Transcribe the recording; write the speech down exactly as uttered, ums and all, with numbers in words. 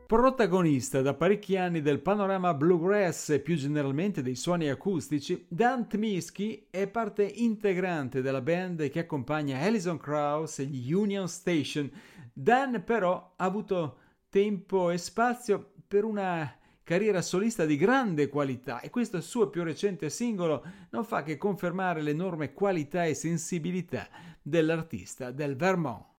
Protagonista da parecchi anni del panorama bluegrass e più generalmente dei suoni acustici, Dan Tmisky è parte integrante della band che accompagna Alison Krauss e gli Union Station. Dan però ha avuto tempo e spazio per una carriera solista di grande qualità e questo suo più recente singolo non fa che confermare l'enorme qualità e sensibilità dell'artista del Vermont.